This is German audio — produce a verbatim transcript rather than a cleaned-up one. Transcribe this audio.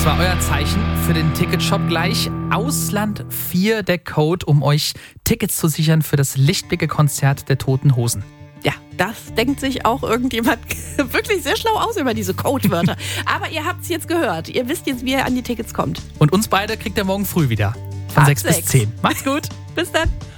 Das war euer Zeichen für den Ticketshop gleich. Ausland vier der Code, um euch Tickets zu sichern für das Lichtblicke-Konzert der Toten Hosen. Ja, das denkt sich auch irgendjemand wirklich sehr schlau aus über diese Codewörter. Aber ihr habt es jetzt gehört. Ihr wisst jetzt, wie ihr an die Tickets kommt. Und uns beide kriegt ihr morgen früh wieder. Von Ab sechs bis sechs. zehn. Macht's gut. Bis dann.